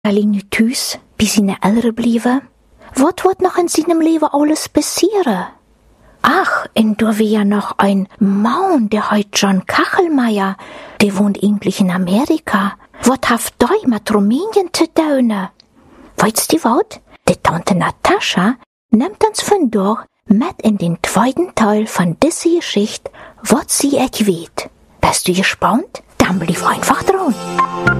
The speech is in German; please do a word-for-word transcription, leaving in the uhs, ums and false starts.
Alleen thuis, bij zijn ouderen blijven? Wat wordt nog in zijn leven alles passieren? Ach, en da wir ja noch ein Mann, der heißt John Kachelmeier, der wohnt eigentlich in Amerika. Wat haft dei mit Rumänien zu tun? Weißt du wat? Die Tante Natascha nimmt uns von dort mit in den zweiten Teil von dieser Geschichte, was sie et weet. Bist du gespannt? Dann blieb einfach dran.